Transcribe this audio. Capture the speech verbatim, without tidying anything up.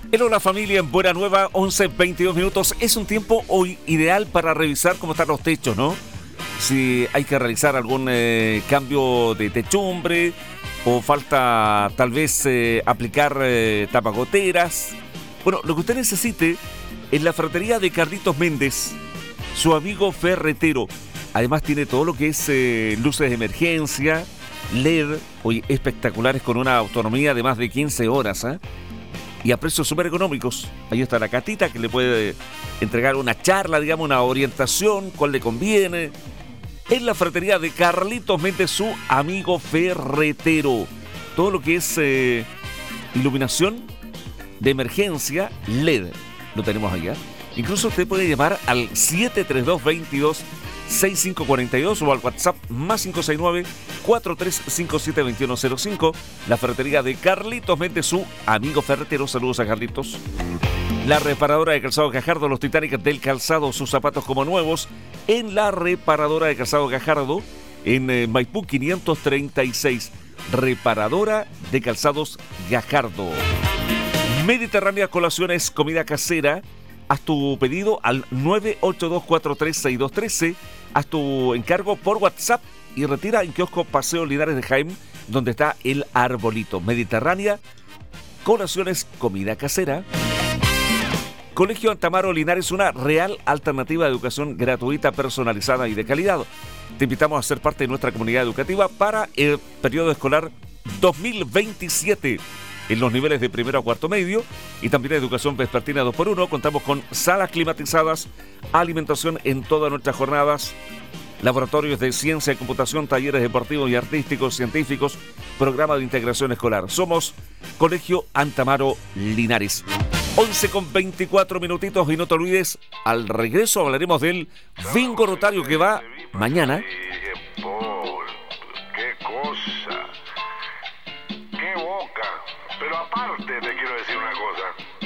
Hello, la familia en Buena Nueva, once veintidós minutos. Es un tiempo hoy ideal para revisar cómo están los techos, ¿no? Si hay que realizar algún eh, cambio de techumbre o falta tal vez eh, aplicar eh, tapagoteras. Bueno, lo que usted necesite es la ferretería de Carlitos Méndez, su amigo ferretero. Además tiene todo lo que es eh, luces de emergencia, L E D, hoy espectaculares con una autonomía de más de quince horas, ¿eh? Y a precios súper económicos. Ahí está la Catita que le puede entregar una charla, digamos, una orientación, cuál le conviene. En la ferretería de Carlitos Méndez, su amigo ferretero. Todo lo que es eh, iluminación de emergencia, L E D, lo tenemos allá. Incluso usted puede llamar al siete tres dos, veintidós, sesenta y cinco cuarenta y dos o al WhatsApp más cinco seis nueve, cuatro tres cinco siete, dos uno cero cinco. La ferretería de Carlitos Méndez, su amigo ferretero. Saludos a Carlitos. La reparadora de calzado Gajardo, los Titanic del calzado, sus zapatos como nuevos. En la reparadora de calzado Gajardo, en eh, Maipú quinientos treinta y seis. Reparadora de calzados Gajardo. Mediterránea Colaciones, comida casera. Haz tu pedido al nueve ocho dos, cuatro tres seis dos uno tres. Haz tu encargo por WhatsApp y retira en kiosco Paseo Linares de Jaén, donde está el arbolito. Mediterránea, colaciones, comida casera. Colegio Antamaro Linares, una real alternativa de educación gratuita, personalizada y de calidad. Te invitamos a ser parte de nuestra comunidad educativa para el periodo escolar dos mil veintisiete. En los niveles de primero a cuarto medio y también educación vespertina dos por uno. Contamos con salas climatizadas, alimentación en todas nuestras jornadas, laboratorios de ciencia y computación, talleres deportivos y artísticos, científicos, programa de integración escolar. Somos Colegio Antamaro Linares. once con veinticuatro minutitos y no te olvides, al regreso hablaremos del bingo rotario que va mañana. Paul, qué cosa, qué boca. Pero aparte te quiero decir una cosa.